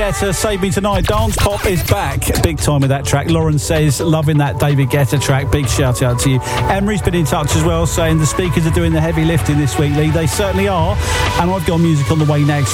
Guetta, Save Me Tonight. Dance Pop is back big time with that track. Lauren says, loving that David Guetta track. Big shout out to you. Emery's been in touch as well, saying the speakers are doing the heavy lifting this week, Lee. They certainly are. And I've got music on the way next.